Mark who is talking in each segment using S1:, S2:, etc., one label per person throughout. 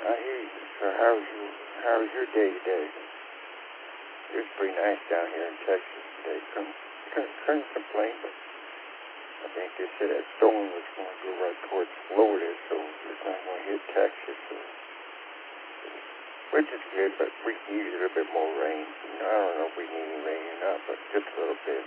S1: I hear you. So how's your day today? It was pretty nice down here in Texas today. Couldn't complain, but I think they said that storm was going to go right towards Florida, so it's not going to hit Texas. So, which is good, but we can use a little bit more rain. You know, I don't know if we need any rain or not, but just a little bit.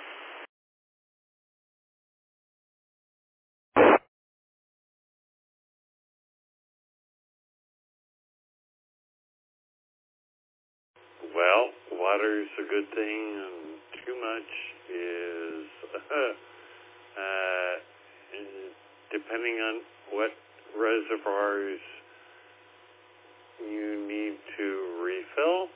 S2: Well, water's a good thing, and too much is, depending on what reservoirs you need to refill,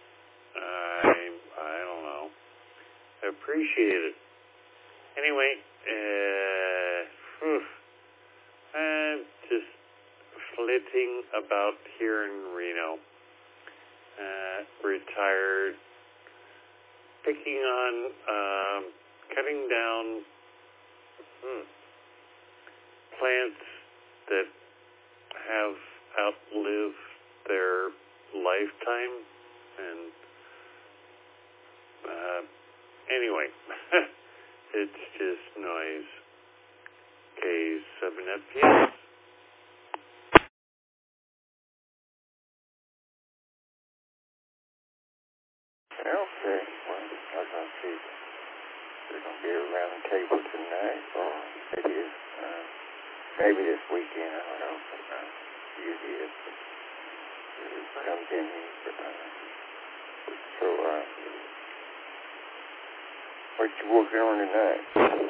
S2: I don't know. Appreciate it. Anyway, I'm just flitting about here in Reno. Retired, picking on, cutting down plants that have outlived their lifetime, and anyway, it's just noise. K7FPS.
S1: Okay, well, I was going to see if there's going to be a round table tonight, or maybe this weekend, I don't know, but usually it comes in here. So, what you working on tonight?